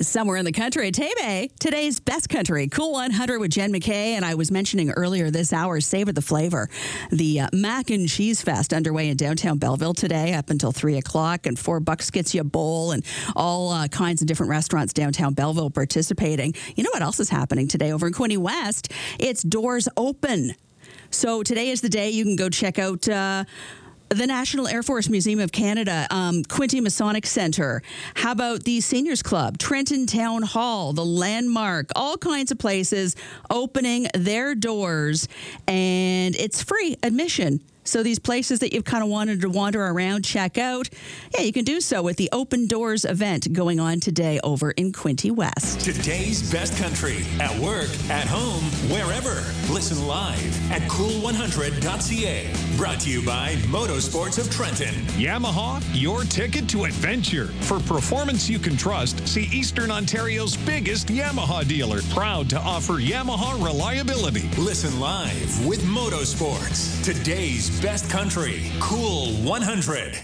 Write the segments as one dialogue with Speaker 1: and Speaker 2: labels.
Speaker 1: Somewhere in the country, Tebe, today's best country, Cool 100 with Jen McKay. And I was mentioning earlier this hour, Savor the Flavor, the Mac and Cheese Fest underway in downtown Belleville today up until 3 o'clock. And $4 gets you a bowl and all kinds of different restaurants downtown Belleville participating. You know what else is happening today over in Quinte West? It's Doors Open. So today is the day you can go check out the National Air Force Museum of Canada, Quinte Masonic Centre. How about the Seniors Club, Trenton Town Hall, the Landmark, all kinds of places opening their doors, and it's free admission. So these places that you've kind of wanted to wander around, check out, you can do so with the Open Doors event going on today over in Quinte West.
Speaker 2: Today's best country, at work, at home, wherever. Listen live at cool100.ca. Brought to you by Motorsports of Trenton.
Speaker 3: Yamaha, your ticket to adventure. For performance you can trust, see Eastern Ontario's biggest Yamaha dealer. Proud to offer Yamaha reliability.
Speaker 2: Listen live with Motorsports. Today's best country, Cool 100.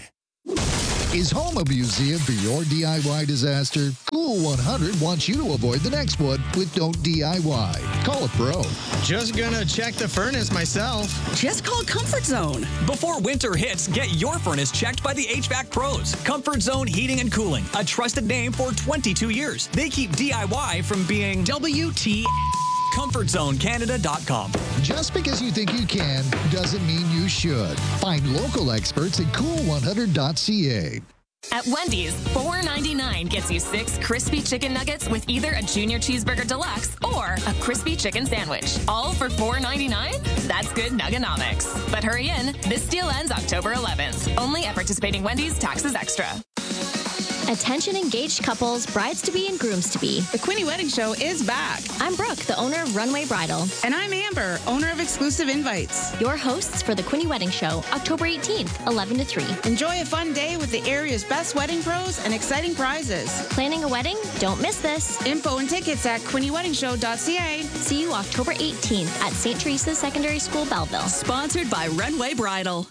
Speaker 4: Is home a museum for your DIY disaster? Cool 100 wants you to avoid the next one with Don't DIY. Call a pro.
Speaker 5: Just gonna check the furnace myself.
Speaker 1: Just call Comfort Zone.
Speaker 6: Before winter hits, get your furnace checked by the HVAC pros. Comfort Zone Heating and Cooling, a trusted name for 22 years. They keep DIY from being WT. ComfortZoneCanada.com.
Speaker 4: Just because you think you can doesn't mean you should. Find local experts at cool100.ca.
Speaker 7: At Wendy's, $4.99 gets you 6 crispy chicken nuggets with either a Junior Cheeseburger Deluxe or a crispy chicken sandwich. All for $4.99? That's good nuggenomics. But hurry in. This deal ends October 11th. Only at participating Wendy's, taxes extra.
Speaker 8: Attention engaged couples, brides-to-be and grooms-to-be.
Speaker 9: The Quinte Wedding Show is back.
Speaker 8: I'm Brooke, the owner of Runway Bridal.
Speaker 9: And I'm Amber, owner of Exclusive Invites.
Speaker 8: Your hosts for the Quinte Wedding Show, October 18th, 11 to 3.
Speaker 9: Enjoy a fun day with the area's best wedding pros and exciting prizes.
Speaker 8: Planning a wedding? Don't miss this.
Speaker 9: Info and tickets at QuinteWeddingShow.ca.
Speaker 8: See you October 18th at St. Teresa's Secondary School, Belleville.
Speaker 1: Sponsored by Runway Bridal.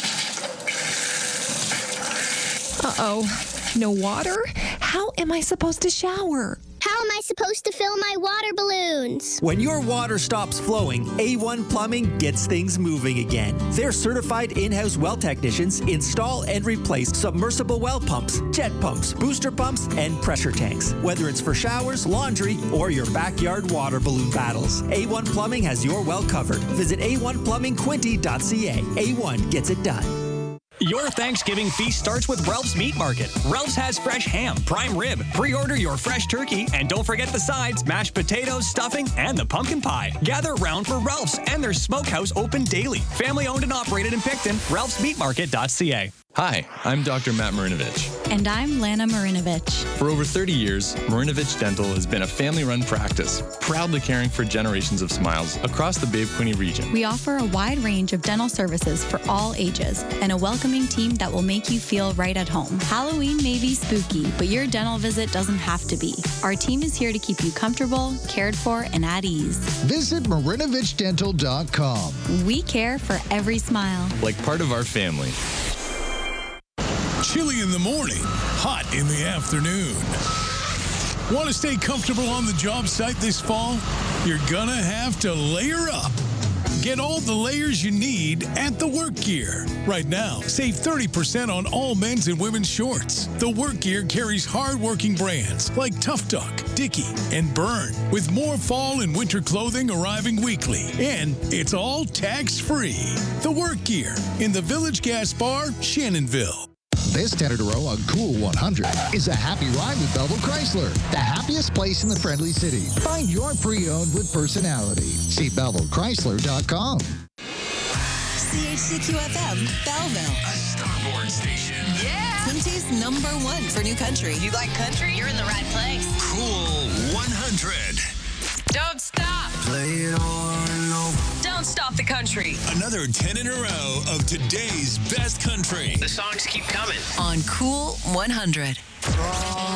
Speaker 10: Uh-oh. No water? How am I supposed to shower?
Speaker 11: How am I supposed to fill my water balloons?
Speaker 12: When your water stops flowing, A1 Plumbing gets things moving again. Their certified in-house well technicians install and replace submersible well pumps, jet pumps, booster pumps, and pressure tanks. Whether it's for showers, laundry, or your backyard water balloon battles, A1 Plumbing has your well covered. Visit a1plumbingquinte.ca. A1 gets it done.
Speaker 6: Your Thanksgiving feast starts with Ralph's Meat Market. Ralph's has fresh ham, prime rib. Pre-order your fresh turkey, and don't forget the sides, mashed potatoes, stuffing, and the pumpkin pie. Gather around for Ralph's and their smokehouse open daily. Family owned and operated in Picton. Ralph'sMeatMarket.ca.
Speaker 13: Hi, I'm Dr. Matt Marinovich.
Speaker 14: And I'm Lana Marinovich.
Speaker 13: For over 30 years, Marinovich Dental has been a family-run practice, proudly caring for generations of smiles across the Bay of Quinte region.
Speaker 14: We offer a wide range of dental services for all ages and a welcoming team that will make you feel right at home. Halloween may be spooky, but your dental visit doesn't have to be. Our team is here to keep you comfortable, cared for, and at ease.
Speaker 4: Visit MarinovichDental.com.
Speaker 14: We care for every smile.
Speaker 13: Like part of our family.
Speaker 15: Chilly in the morning, hot in the afternoon. Want to stay comfortable on the job site this fall? You're gonna have to layer up. Get all the layers you need at The Work Gear. Right now, save 30% on all men's and women's shorts. The Work Gear carries hard-working brands like Tough Duck, Dickie, and Burn, with more fall and winter clothing arriving weekly. And it's all tax-free. The Work Gear in the Village Gas Bar, Shannonville.
Speaker 4: This 10 in a row on Cool 100 is a happy ride with Belleville Chrysler, the happiest place in the friendly city. Find your pre-owned with personality. See BellevilleChrysler.com.
Speaker 16: CHCQ-FM, Belleville.
Speaker 17: A starboard station.
Speaker 16: Yeah! Quinte's #1 for new country.
Speaker 7: You like country? You're in the right place.
Speaker 2: Cool 100.
Speaker 7: Don't stop.
Speaker 17: Play it over and over.
Speaker 7: Don't stop the country.
Speaker 2: Another 10 in a row of today's best country.
Speaker 6: The songs keep coming.
Speaker 16: On Cool 100.